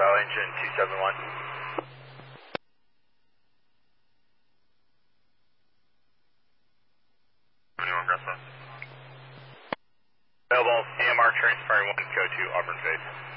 Dial engine 271. Anyone Gressa? Available, AMR transferring 1, go to Auburn Base.